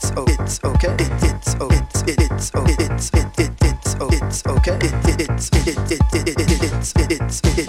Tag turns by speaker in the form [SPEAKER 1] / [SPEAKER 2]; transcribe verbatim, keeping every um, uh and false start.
[SPEAKER 1] it's oh it's okay it, it's oh it's it, it's oh it's it, it, it, it's oh it's okay it, it, it's it, it, it, it, it, it's it, it's it,